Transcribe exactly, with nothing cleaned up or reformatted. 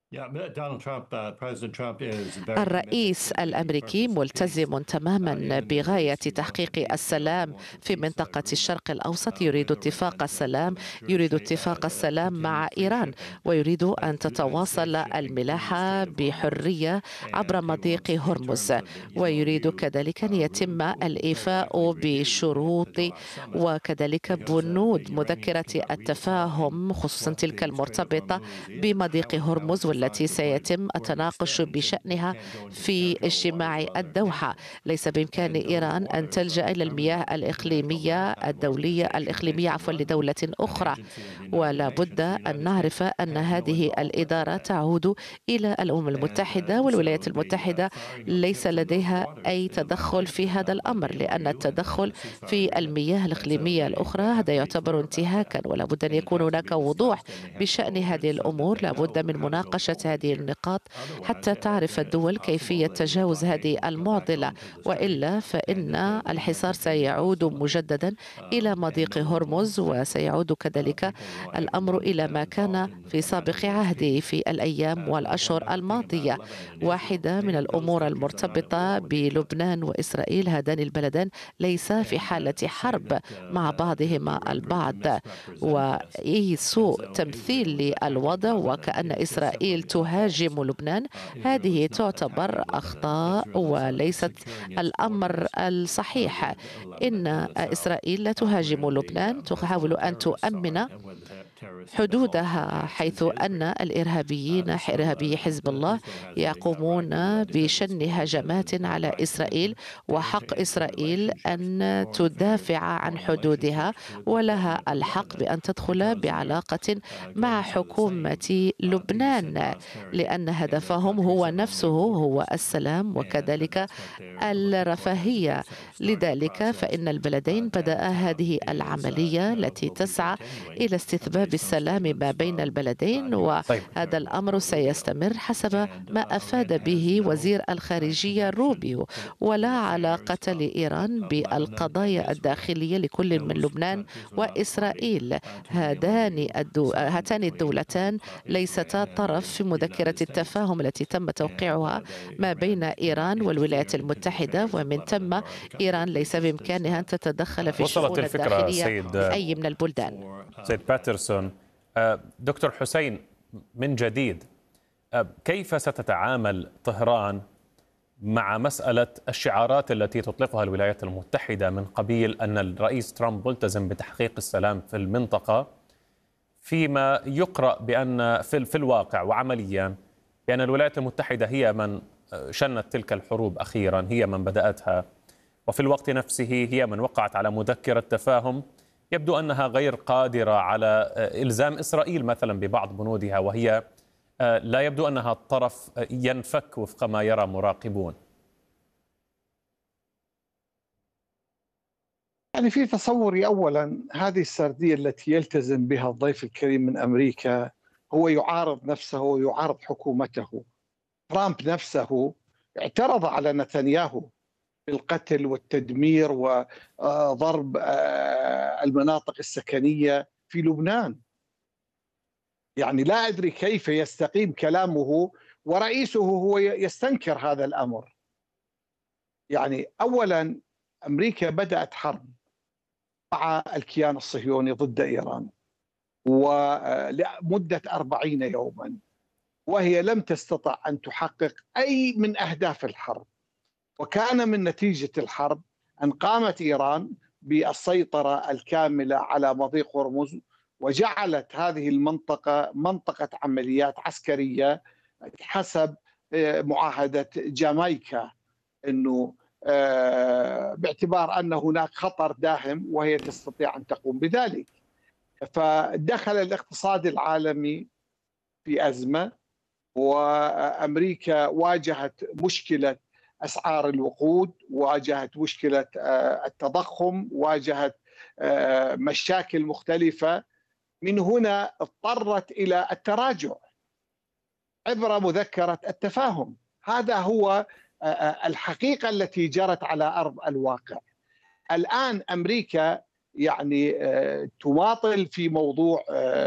الرئيس الأمريكي ملتزم تماما بغاية تحقيق السلام في منطقة الشرق الأوسط. يريد اتفاق السلام يريد اتفاق السلام مع إيران، ويريد أن تتواصل الملاحة بحرية عبر مضيق هرمز، ويريد كذلك أن يتم الإيفاء بشروط وكذلك بنود مذكرة التفاهم، خصوصا تلك المرتبطة بمضيق هرمز والتي سيتم التناقش بشأنها في اجتماع الدوحة. ليس بإمكان إيران أن تلجأ إلى المياه الإقليمية الدولية الإقليمية عفوا لدولة أخرى، ولا بد أن نعرف أن هذه الإدارة تعود إلى الأمم المتحدة، والولايات المتحدة ليس لديها أي تدخل في هذا الأمر، لأن التدخل في المياه الإقليمية الأخرى هذا يعتبر انتهاكا، ولا بد أن يكون هناك وضوح بشأن هذه الأمور. لا بد من مناقشة هذه النقاط حتى تعرف الدول كيفية تجاوز هذه المعضلة، وإلا فإن الحصار سيعود مجددا إلى مضيق هرمز، وسيعود كذلك الأمر إلى ما كان في سابق عهده في الأيام والأشهر الماضية. واحدة من الأمور المرتبطة بلبنان وإسرائيل، هذان البلدان ليس في حالة حرب مع بعضهما البعض، وأي سوء تمثيل للوضع وكأن إسرائيل تهاجم لبنان هذه تعتبر أخطاء وليست الأمر الصحيح. إن إسرائيل لا تهاجم لبنان، تحاول أن تؤمن حدودها، حيث أن الإرهابيين إرهابي حزب الله يقومون بشن هجمات على إسرائيل، وحق إسرائيل أن تدافع عن حدودها، ولها الحق بأن تدخل بعلاقة مع حكومة لبنان، لأن هدفهم هو نفسه هو السلام وكذلك الرفاهية. لذلك فإن البلدين بدأ هذه العملية التي تسعى إلى استتباب السلام ما بين البلدين، طيب. وهذا الأمر سيستمر حسب ما أفاد به وزير الخارجية روبيو، ولا علاقة لإيران بالقضايا الداخلية لكل من لبنان وإسرائيل. هذان الدو... هاتان الدولتان ليستا طرف في مذكرة التفاهم التي تم توقيعها ما بين إيران والولايات المتحدة، ومن ثم إيران ليس بإمكانها أن تتدخل في وصلت الشؤون الفكرة الداخلية سيد لأي من البلدان. سيد باترسون. دكتور حسين، من جديد كيف ستتعامل طهران مع مسألة الشعارات التي تطلقها الولايات المتحدة من قبيل أن الرئيس ترامب ملتزم بتحقيق السلام في المنطقة، فيما يقرأ بأن في, في الواقع وعمليا بأن الولايات المتحدة هي من شنت تلك الحروب أخيرا، هي من بدأتها، وفي الوقت نفسه هي من وقعت على مذكرة تفاهم يبدو أنها غير قادرة على إلزام إسرائيل مثلا ببعض بنودها، وهي لا يبدو أنها الطرف ينفك وفق ما يرى مراقبون. يعني في تصوري أولا هذه السردية التي يلتزم بها الضيف الكريم من أمريكا هو يعارض نفسه ويعارض حكومته. ترامب نفسه اعترض على نتنياهو بالقتل والتدمير وضرب المناطق السكنية في لبنان. يعني لا أدري كيف يستقيم كلامه ورئيسه هو يستنكر هذا الأمر. يعني أولا أمريكا بدأت حرب مع الكيان الصهيوني ضد إيران ولمدة أربعين يوما، وهي لم تستطع أن تحقق أي من أهداف الحرب، وكان من نتيجة الحرب أن قامت إيران بالسيطرة الكاملة على مضيق هرمز، وجعلت هذه المنطقة منطقة عمليات عسكرية حسب معاهدة جامايكا، أنه باعتبار أن هناك خطر داهم وهي تستطيع أن تقوم بذلك. فدخل الاقتصاد العالمي في أزمة، وأمريكا واجهت مشكلة أسعار الوقود، واجهت مشكلة التضخم، واجهت مشاكل مختلفة. من هنا اضطرت إلى التراجع عبر مذكرة التفاهم. هذا هو الحقيقة التي جرت على أرض الواقع. الآن أمريكا يعني تماطل في موضوع